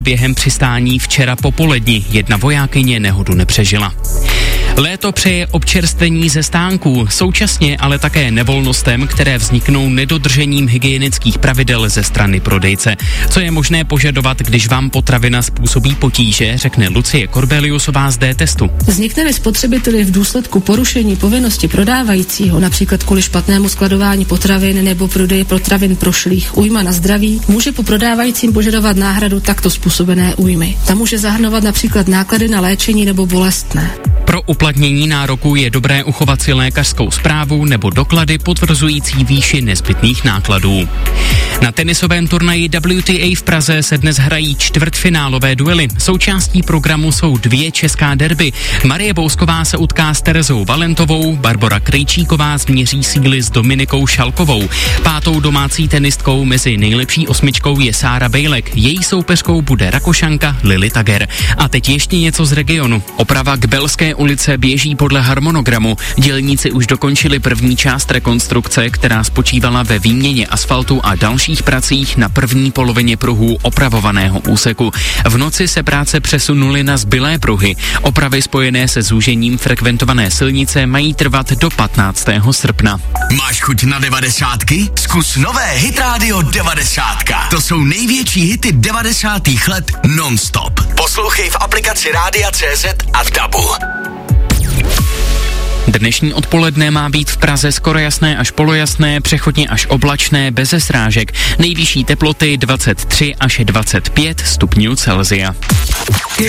Během přistání včera popoledni jedna vojákyně nehodu nepřežila. Léto přeje občerstvení ze stánků, současně ale také nevolnostem, které vzniknou nedodržením hygienických pravidel ze strany prodejce. Co je možné požadovat, když vám potravina způsobí potíže, řekne Lucie Korbeliusová z D-testu. Vznikne spotřebiteli v důsledku porušení povinnosti prodávajícího, například kvůli špatnému skladování potravin nebo prodeji potravin prošlých, újma na zdraví, může po prodávajícím požadovat náhradu takto způsobené újmy. Ta může zahrnovat například náklady na léčení nebo bolestné. Pro uplatnění nároku je dobré uchovat si lékařskou zprávu nebo doklady potvrzující výši nezbytných nákladů. Na tenisovém turnaji WTA v Praze se dnes hrají čtvrtfinálové duely. Součástí programu jsou 2 česká derby. Marie Bousková se utká s Terezou Valentovou, Barbora Krejčíková změří síly s Dominikou Šalkovou. 5. domácí tenistkou mezi nejlepší 8 je Sára Bejlek. Její soupeřkou bude Rakošanka Lily Tager. A teď ještě něco z regionu. Oprava Kbelské ulice běží podle harmonogramu. Dělníci už dokončili první část rekonstrukce, která spočívala ve výměně asfaltu a dalších pracích na první polovině pruhů opravovaného úseku. V noci se práce přesunuly na zbylé pruhy. Opravy spojené se zúžením frekventované silnice mají trvat do 15. srpna. Máš chuť na 90? Zkus nové Hit Radio 90. To jsou největší hity 90. let non-stop. Poslouchej v aplikaci Rádia.cz a v DABu. Dnešní odpoledne má být v Praze skoro jasné až polojasné, přechodně až oblačné, beze srážek. Nejvyšší teploty 23 až 25 stupňů Celsia.